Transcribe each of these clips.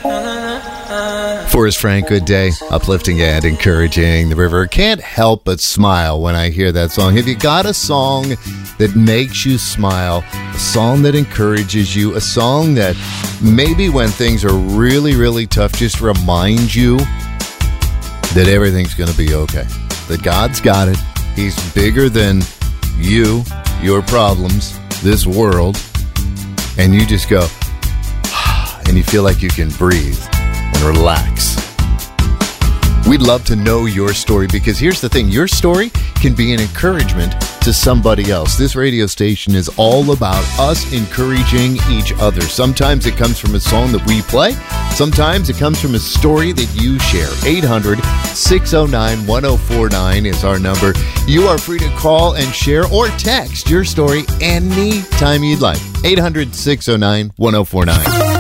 Forrest Frank, Good Day, uplifting and encouraging. The River. Can't help but smile when I hear that song. Have you got a song that makes you smile, a song that encourages you, a song that maybe when things are really, really tough, just remind you that everything's going to be okay, that God's got it, He's bigger than you, your problems, this world, and you just go, and you feel like you can breathe and relax. We'd love to know your story, because here's the thing, your story can be an encouragement to somebody else. This radio station is all about us encouraging each other. Sometimes it comes from a song that we play. Sometimes it comes from a story that you share. 800-609-1049 is our number. You are free to call and share or text your story anytime you'd like. 800-609-1049.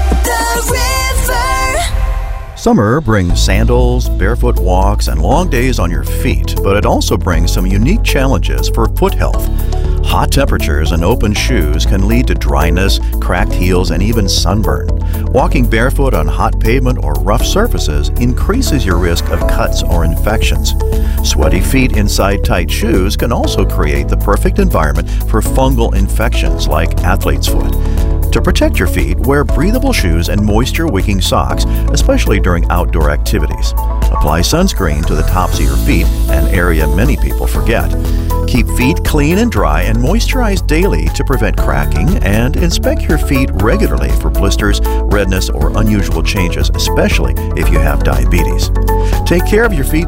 Summer brings sandals, barefoot walks, and long days on your feet, but it also brings some unique challenges for foot health. Hot temperatures and open shoes can lead to dryness, cracked heels, and even sunburn. Walking barefoot on hot pavement or rough surfaces increases your risk of cuts or infections. Sweaty feet inside tight shoes can also create the perfect environment for fungal infections like athlete's foot. To protect your feet, wear breathable shoes and moisture-wicking socks, especially during outdoor activities. Apply sunscreen to the tops of your feet, an area many people forget. Keep feet clean and dry and moisturize daily to prevent cracking, and inspect your feet regularly for blisters, redness, or unusual changes, especially if you have diabetes. Take care of your feet